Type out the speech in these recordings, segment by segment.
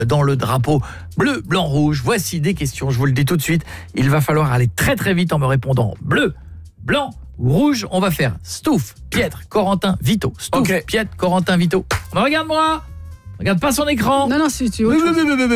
dans le drapeau bleu, blanc, rouge. Voici des questions, je vous le dis tout de suite. Il va falloir aller très très vite en me répondant bleu, blanc ou rouge. On va faire Stouff, Pietre, Corentin, Vito. Stouff, Pietre, Corentin, Vito. Regarde-moi. Regarde pas son écran. Non, c'est autre chose.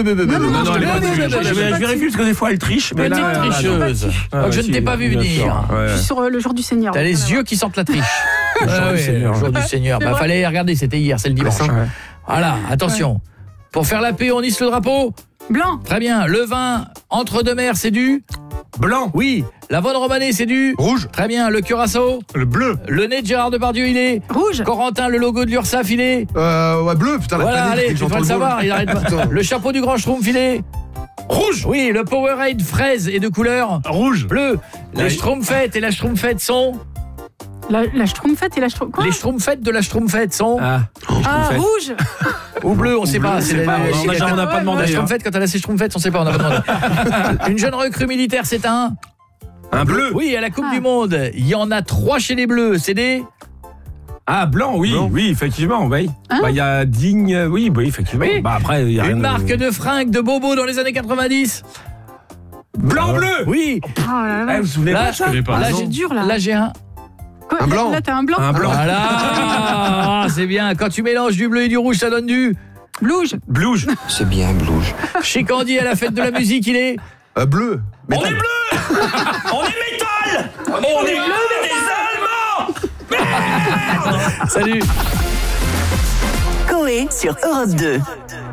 Je vérifie parce que des fois elle triche. Mais petite là, tricheuse. Donc je ne t'ai pas vu venir. Je suis sur le jour du Seigneur. T'as les yeux qui sentent la triche. Le jour du Seigneur. Bah fallait regarder, c'était hier, c'est le dimanche. Voilà, attention. Pour faire la paix, on hisse le drapeau. Blanc. Très bien. Le vin entre deux mers, c'est du blanc. Oui. La Vonne Romanée, c'est du rouge. Très bien. Le Curaçao, le bleu. Le nez de Gérard Depardieu, il est rouge. Corentin, le logo de l'URSSAF, il est ouais, bleu. Putain, voilà, allez, tu dois le savoir. Il arrête pas. Le chapeau du Grand Schtroumpf, il est rouge. Oui. Le Powerade fraise et de couleur rouge. Bleu. Les Schtroumpfettes et la Schtroumpfette sont la Schtroumpfette et la Schtroumpfette. Les Schtroumpfettes de la Schtroumpfette sont rouge. Ou bleu, on sait pas. On n'a pas demandé. La Schtroumpfette, quand elle a ses Schtroumpfettes, on sait pas, on n'a pas demandé. Une jeune recrue militaire, c'est un bleu. Oui, à la Coupe du Monde, il y en a 3 chez les Bleus, c'est des blanc, oui, blanc. Oui, effectivement, oui. Il y a Digne, oui, effectivement. Oui. Après, il y a une marque de fringues de bobo dans les années 90. Blanc-bleu. Oui. Vous vous souvenez pas ça? Là, c'est dur là. Là, j'ai un blanc. Là, t'as un blanc. Voilà. C'est bien. Quand tu mélanges du bleu et du rouge, ça donne du blouge. C'est bien, blouge. Chez Candy, à la fête de la musique, il est bleu. On est bleu. On est métal. On est bleu, des Allemands. Salut. Coé sur Europe 2.